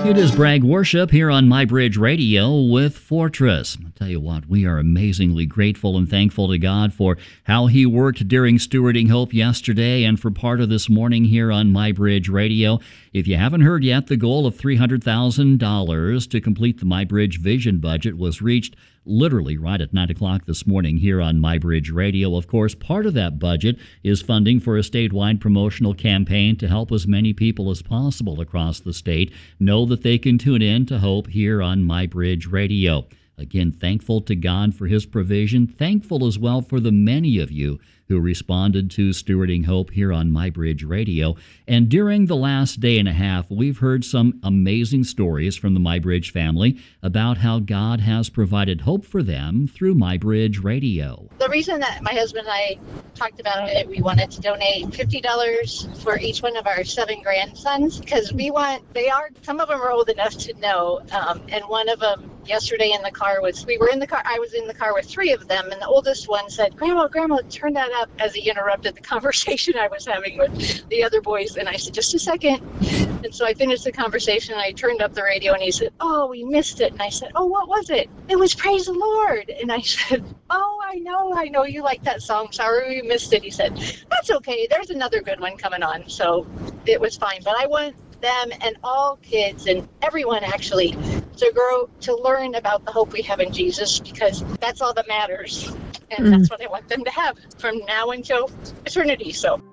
It is Bragg Worship here on MyBridge Radio with Fortress. I'll tell you what, we are amazingly grateful and thankful to God for how He worked during Stewarding Hope yesterday and for part of this morning here on MyBridge Radio. If you haven't heard yet, the goal of $300,000 to complete the MyBridge Vision budget was reached literally right at 9 o'clock this morning here on MyBridge Radio. Of course, part of that budget is funding for a statewide promotional campaign to help as many people as possible across the state know that they can tune in to Hope here on MyBridge Radio. Again, thankful to God for His provision. Thankful as well for the many of you who responded to Stewarding Hope here on MyBridge Radio. And during the last day and a half, we've heard some amazing stories from the MyBridge family about how God has provided hope for them through MyBridge Radio. The reason that my husband and I talked about it, we wanted to donate $50 for each one of our 7 grandsons, because some of them are old enough to know, and one of them yesterday in the car I was in the car with 3 of them, and the oldest one said, Grandma, turn that up, as he interrupted the conversation I was having with the other boys. And I said, just a second. And so I finished the conversation, and I turned up the radio, and he said, oh, we missed it. And I said, oh, what was it? It was Praise the Lord. And I said, oh, I know you like that song. Sorry we missed it. He said, that's okay. There's another good one coming on. So it was fine. But I want them and all kids and everyone actually to grow to learn about the hope we have in Jesus, because that's all that matters. And that's what I want them to have from now until eternity. So